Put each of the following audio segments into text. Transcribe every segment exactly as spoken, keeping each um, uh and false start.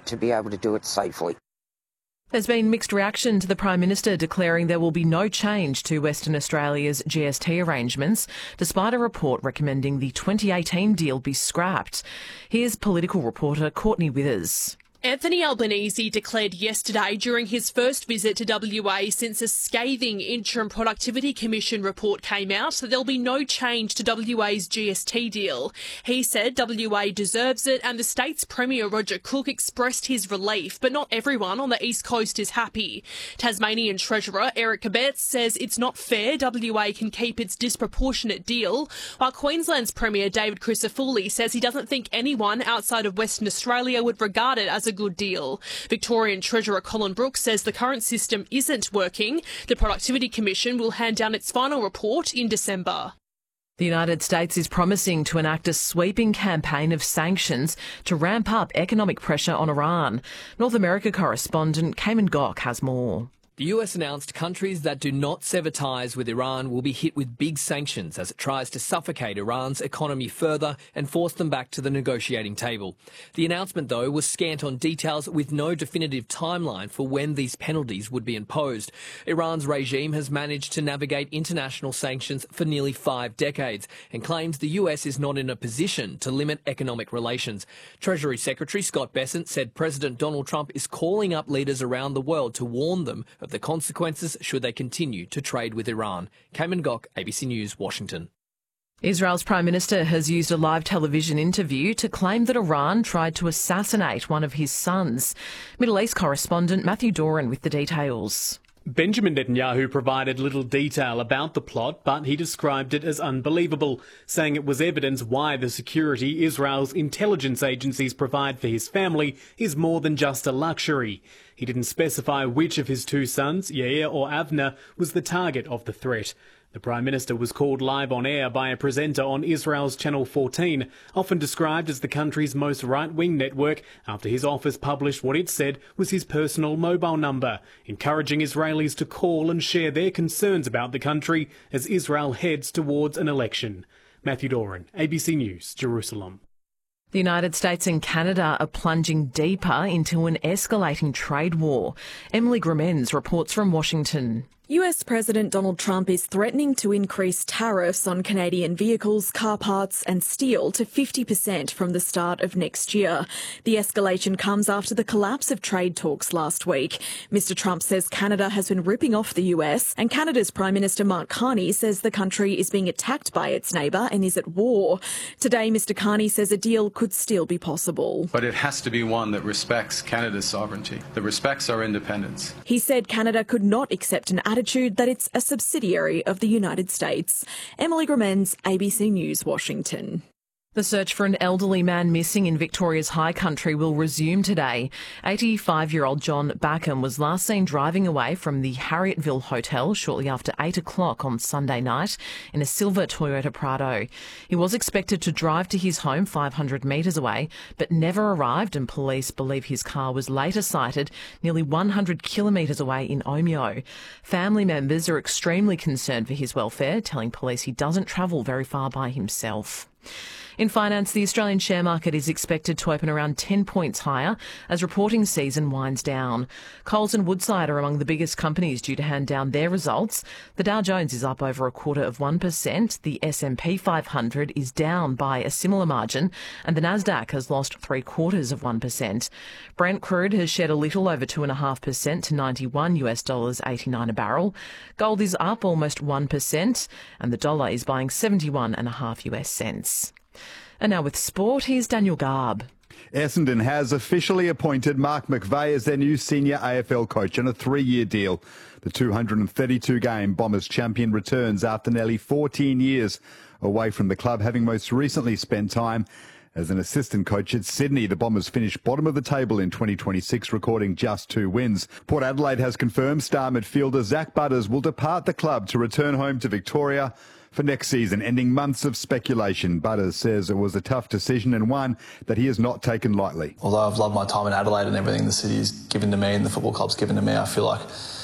to be able to do it safely. There's been mixed reaction to the Prime Minister declaring there will be no change to Western Australia's G S T arrangements, despite a report recommending the twenty eighteen deal be scrapped. Here's political reporter Courtney Withers. Anthony Albanese declared yesterday during his first visit to W A since a scathing Interim Productivity Commission report came out that there'll be no change to W A's G S T deal. He said W A deserves it, and the state's Premier Roger Cook expressed his relief, but not everyone on the East Coast is happy. Tasmanian Treasurer Eric Abetz says it's not fair W A can keep its disproportionate deal, while Queensland's Premier David Crisafulli says he doesn't think anyone outside of Western Australia would regard it as a good deal. Victorian Treasurer Colin Brooks says the current system isn't working. The Productivity Commission will hand down its final report in December. The United States is promising to enact a sweeping campaign of sanctions to ramp up economic pressure on Iran. North America correspondent Cayman Gok has more. The U S announced countries that do not sever ties with Iran will be hit with big sanctions as it tries to suffocate Iran's economy further and force them back to the negotiating table. The announcement, though, was scant on details with no definitive timeline for when these penalties would be imposed. Iran's regime has managed to navigate international sanctions for nearly five decades and claims the U S is not in a position to limit economic relations. Treasury Secretary Scott Bessent said President Donald Trump is calling up leaders around the world to warn them of the consequences should they continue to trade with Iran. Cayman Gok, A B C News, Washington. Israel's Prime Minister has used a live television interview to claim that Iran tried to assassinate one of his sons. Middle East correspondent Matthew Doran with the details. Benjamin Netanyahu provided little detail about the plot, but he described it as unbelievable, saying it was evidence why the security Israel's intelligence agencies provide for his family is more than just a luxury. He didn't specify which of his two sons, Yair or Avner, was the target of the threat. The Prime Minister was called live on air by a presenter on Israel's Channel fourteen, often described as the country's most right-wing network, after his office published what it said was his personal mobile number, encouraging Israelis to call and share their concerns about the country as Israel heads towards an election. Matthew Doran, A B C News, Jerusalem. The United States and Canada are plunging deeper into an escalating trade war. Emily Gramens reports from Washington. U S President Donald Trump is threatening to increase tariffs on Canadian vehicles, car parts and steel to fifty percent from the start of next year. The escalation comes after the collapse of trade talks last week. Mister Trump says Canada has been ripping off the U S, and Canada's Prime Minister Mark Carney says the country is being attacked by its neighbour and is at war. Today, Mister Carney says a deal could still be possible. But it has to be one that respects Canada's sovereignty, that respects our independence. He said Canada could not accept an attitude that it's a subsidiary of the United States. Emily Gramens, A B C News, Washington. The search for an elderly man missing in Victoria's High Country will resume today. eighty-five-year-old John Backham was last seen driving away from the Harrietville Hotel shortly after eight o'clock on Sunday night in a silver Toyota Prado. He was expected to drive to his home five hundred metres away, but never arrived, and police believe his car was later sighted nearly one hundred kilometres away in Omeo. Family members are extremely concerned for his welfare, telling police he doesn't travel very far by himself. In finance, the Australian share market is expected to open around ten points higher as reporting season winds down. Coles and Woodside are among the biggest companies due to hand down their results. The Dow Jones is up over a quarter of one percent. The S and P five hundred is down by a similar margin, and the Nasdaq has lost three quarters of one percent. Brent crude has shed a little over two and a half percent to ninety-one US dollars eighty-nine a barrel. Gold is up almost one percent, and the dollar is buying seventy-one and a half US cents. And now with sport, here's Daniel Garb. Essendon has officially appointed Mark McVeigh as their new senior A F L coach on a three-year deal. The two hundred thirty-two game Bombers champion returns after nearly fourteen years away from the club, having most recently spent time as an assistant coach at Sydney. The Bombers finished bottom of the table in twenty twenty-six, recording just two wins. Port Adelaide has confirmed star midfielder Zach Butters will depart the club to return home to Victoria for next season, ending months of speculation. Butters says it was a tough decision and one that he has not taken lightly. Although I've loved my time in Adelaide and everything the city's given to me and the football club's given to me, I feel like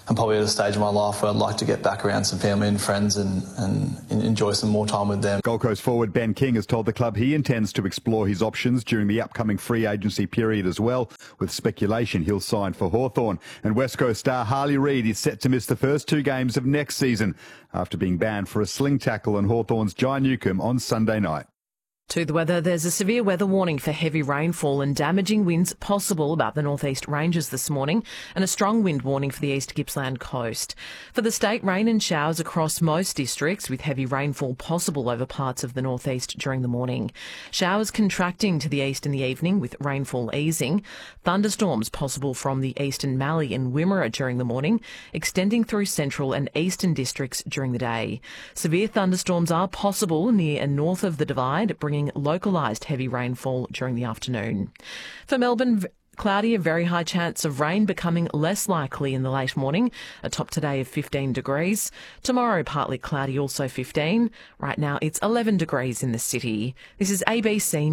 I'm probably at a stage in my life where I'd like to get back around some family and friends and, and enjoy some more time with them. Gold Coast forward Ben King has told the club he intends to explore his options during the upcoming free agency period as well, with speculation he'll sign for Hawthorn. And West Coast star Harley Reid is set to miss the first two games of next season after being banned for a sling tackle on Hawthorn's Jai Newcombe on Sunday night. To the weather, there's a severe weather warning for heavy rainfall and damaging winds possible about the northeast ranges this morning, and a strong wind warning for the East Gippsland coast. For the state, rain and showers across most districts, with heavy rainfall possible over parts of the northeast during the morning. Showers contracting to the east in the evening, with rainfall easing. Thunderstorms possible from the eastern Mallee and Wimmera during the morning, extending through central and eastern districts during the day. Severe thunderstorms are possible near and north of the Divide, bringing localised heavy rainfall during the afternoon. For Melbourne, cloudy, a very high chance of rain, becoming less likely in the late morning. A top today of fifteen degrees. Tomorrow, partly cloudy, also fifteen. Right now, it's eleven degrees in the city. This is A B C